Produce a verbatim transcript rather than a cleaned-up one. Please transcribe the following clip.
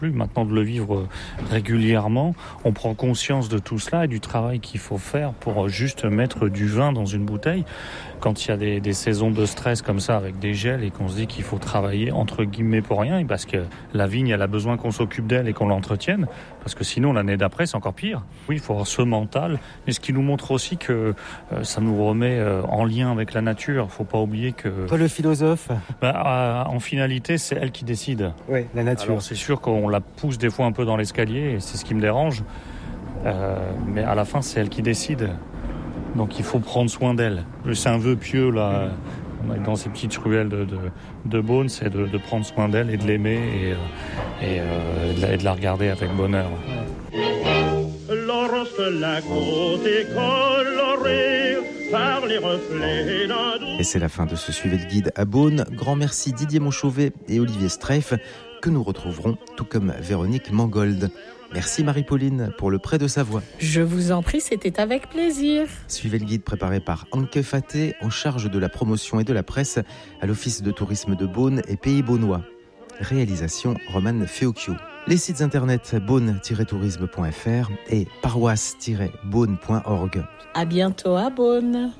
plus maintenant de le vivre régulièrement. On prend conscience de tout cela et du travail qu'il faut faire pour juste mettre du vin dans une bouteille. Quand il y a des, des saisons de stress comme ça avec des gels et qu'on se dit qu'il faut travailler entre guillemets pour rien, parce que la vigne elle a besoin qu'on s'occupe d'elle et qu'on l'entretienne, parce que sinon l'année d'après c'est encore pire. Oui, il faut avoir ce mental, mais ce qui nous montre aussi que euh, ça nous remet euh, en lien avec la nature. Il faut pas oublier que... Toi le philosophe bah, euh, en finalité c'est elle qui décide. Oui, la nature. Alors c'est sûr qu'on la pousse des fois un peu dans l'escalier et c'est ce qui me dérange, euh, mais à la fin c'est elle qui décide. Donc il faut prendre soin d'elle. C'est un vœu pieux là, dans ces petites ruelles de, de, de Beaune, c'est de, de prendre soin d'elle et de l'aimer et, et, euh, de la, et de la regarder avec bonheur. Lorsque la côte est colorée par les reflets d'un doux... Et c'est la fin de ce Suivez le guide à Beaune. Grand merci Didier Monchauvet et Olivier Streif, que nous retrouverons, tout comme Véronique Mangold. Merci Marie-Pauline pour le prêt de sa voix. Je vous en prie, c'était avec plaisir. Suivez le guide préparé par Anke Faté, en charge de la promotion et de la presse à l'Office de tourisme de Beaune et Pays Beaunois. Réalisation Romane Feocchio. Les sites internet beaune tiret tourisme point f r et paroisse tiret beaune point org. À bientôt à Beaune.